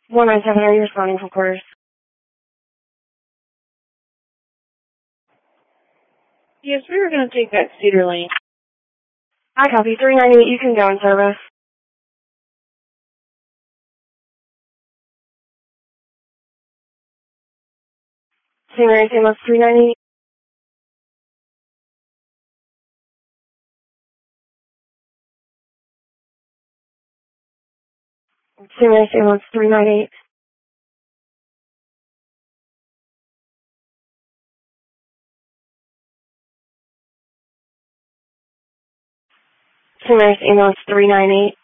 197, are you responding from quarters? Yes, we were going to take that Cedar Lane. I copy. 398, you can go in service. St. Mary St. Louis 398. St. Mary St. Louis 398. St. Mary St. Louis 398.